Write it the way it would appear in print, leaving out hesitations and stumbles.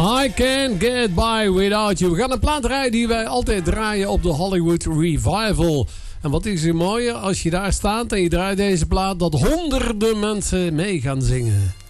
I can't get by without you. We gaan een plaat draaien die wij altijd draaien op de Hollywood Revival. En wat is er mooier als je daar staat en je draait deze plaat, dat honderden mensen mee gaan zingen.